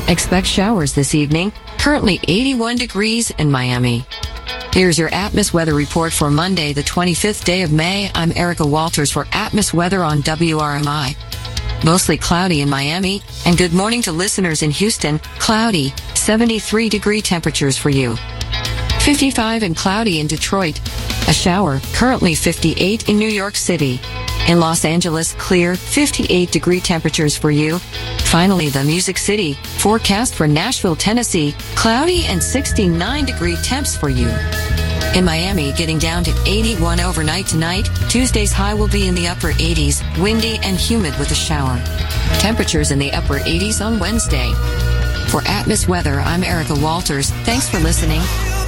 Expect showers this evening. Currently 81 degrees in Miami. Here's your Atmos weather report for Monday, the 25th day of May. I'm Erica Walters for Atmos weather on WRMI. Mostly cloudy in Miami, and good morning to listeners in Houston. Cloudy, 73-degree temperatures for you. 55 and cloudy in Detroit. A shower, currently 58 in New York City. In Los Angeles, clear, 58-degree temperatures for you. Finally, the Music City. Forecast for Nashville, Tennessee. Cloudy and 69-degree temps for you. In Miami, getting down to 81 overnight tonight. Tuesday's high will be in the upper 80s, windy and humid with a shower. Temperatures in the upper 80s on Wednesday. For Atmos Weather, I'm Erica Walters. Thanks for listening.